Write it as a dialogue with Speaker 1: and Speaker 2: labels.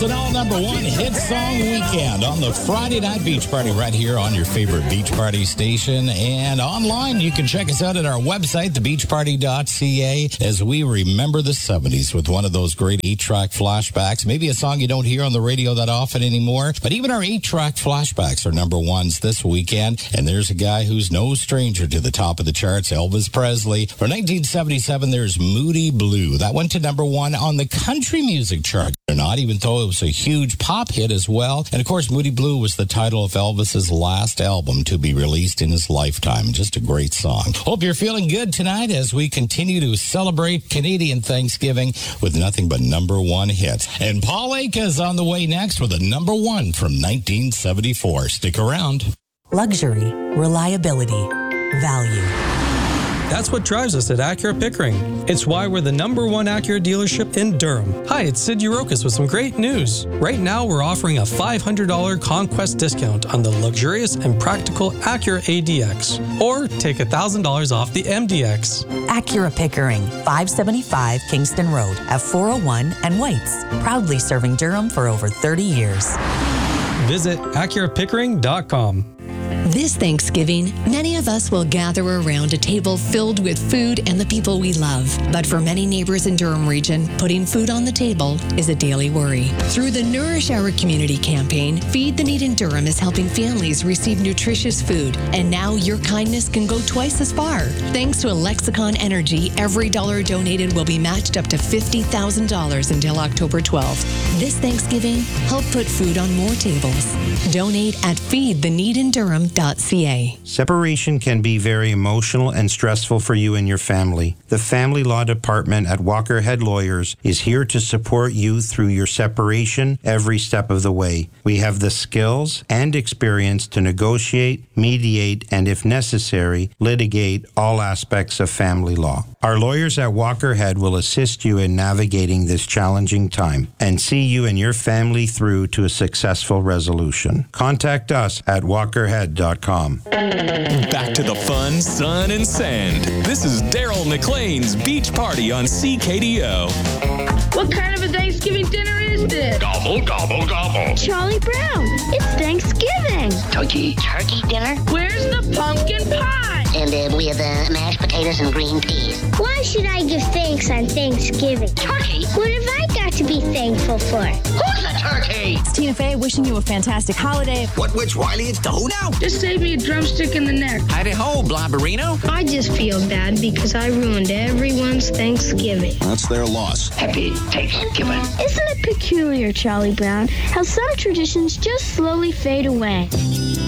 Speaker 1: An all number one hit song weekend on the Friday Night Beach Party right here on your favorite Beach Party station. And online, you can check us out at our website, thebeachparty.ca, as we remember the 70s with one of those great 8-track flashbacks. Maybe a song you don't hear on the radio that often anymore, but even our 8-track flashbacks are number ones this weekend. And there's a guy who's no stranger to the top of the charts, Elvis Presley. For 1977, there's Moody Blue. That went to number one on the country music chart. Not even though it was a huge pop hit as well. And of course, Moody Blue was the title of Elvis's last album to be released in his lifetime. Just a great song. Hope you're feeling good tonight as we continue to celebrate Canadian Thanksgiving with nothing but number one hits. And Paul Anka is on the way next with a number one from 1974. Stick around.
Speaker 2: Luxury, reliability, value.
Speaker 3: That's what drives us at Acura Pickering. It's why we're the number one Acura dealership in Durham. Hi, it's Sid Urokas with some great news. Right now, we're offering a $500 Conquest discount on the luxurious and practical Acura ADX. Or take $1,000 off the MDX.
Speaker 2: Acura Pickering, 575 Kingston Road at 401 and Whites. Proudly serving Durham for over 30 years.
Speaker 3: Visit AcuraPickering.com.
Speaker 4: This Thanksgiving, many of us will gather around a table filled with food and the people we love. But for many neighbors in Durham region, putting food on the table is a daily worry. Through the Nourish Our Community campaign, Feed the Need in Durham is helping families receive nutritious food. And now your kindness can go twice as far. Thanks to Lexicon Energy, every dollar donated will be matched up to $50,000 until October 12th. This Thanksgiving, help put food on more tables. Donate at feedtheneedindurham.ca.
Speaker 5: Separation can be very emotional and stressful for you and your family. The Family Law Department at Walker Head Lawyers is here to support you through your separation every step of the way. We have the skills and experience to negotiate, mediate, and if necessary, litigate all aspects of family law. Our lawyers at Walker Head will assist you in navigating this challenging time and see you and your family through to a successful resolution. Contact us at walkerhead.com.
Speaker 6: Back to the fun, sun, and sand. This is Daryl McLean's Beach Party on CKDO.
Speaker 7: What kind of a Thanksgiving dinner is this?
Speaker 8: Gobble, gobble, gobble.
Speaker 7: Charlie Brown, it's Thanksgiving.
Speaker 9: Turkey dinner.
Speaker 7: Where's the pumpkin pie?
Speaker 9: And we have mashed potatoes and green peas.
Speaker 10: Why should I give thanks on Thanksgiving?
Speaker 9: Turkey?
Speaker 10: What have I got to be thankful for?
Speaker 9: Who's a turkey?
Speaker 11: It's Tina Fey wishing you a fantastic holiday.
Speaker 8: Which Wiley? It's the who now?
Speaker 7: Just save me a drumstick in the neck.
Speaker 8: Howdy-ho, Blobberino.
Speaker 10: I just feel bad because I ruined everyone's Thanksgiving.
Speaker 8: That's their loss.
Speaker 9: Happy Thanksgiving.
Speaker 10: Isn't it peculiar, Charlie Brown, how some traditions just slowly fade away?